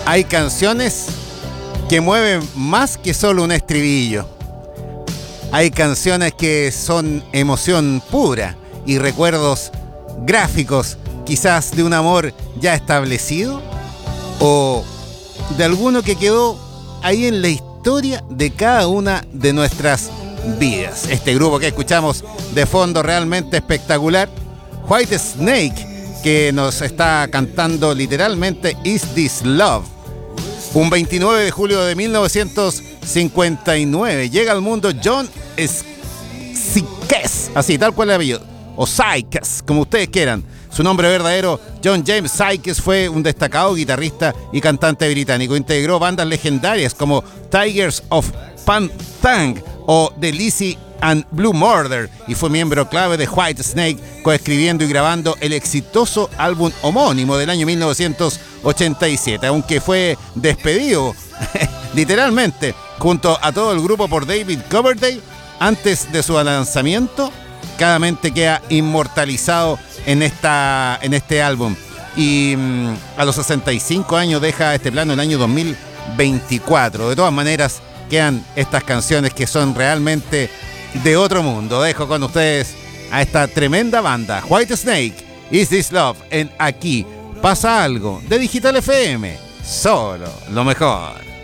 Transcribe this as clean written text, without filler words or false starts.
Hay canciones que mueven más que solo un estribillo. Hay canciones que son emoción pura y recuerdos gráficos, quizás de un amor ya establecido o de alguno que quedó ahí en la historia de cada una de nuestras vidas. Este grupo que escuchamos de fondo realmente espectacular, Whitesnake, que nos está cantando literalmente Is This Love. Un 29 de julio de 1959 llega al mundo John Sykes, así tal cual el apellido, o Sykes, como ustedes quieran. Su nombre verdadero, John James Sykes, fue un destacado guitarrista y cantante británico. Integró bandas legendarias como Tigers of Pantang o The Lizzie and Blue Murder y fue miembro clave de Whitesnake, coescribiendo y grabando el exitoso álbum homónimo del año 1987, aunque fue despedido literalmente junto a todo el grupo por David Coverdale antes de su lanzamiento. Cada mente queda inmortalizado en este álbum y a los 65 años deja este plano el año 2024. De todas maneras quedan estas canciones que son realmente de otro mundo. Dejo con ustedes a esta tremenda banda, Whitesnake, Is This Love, en Aquí Pasa Algo de Digital FM. Solo lo mejor.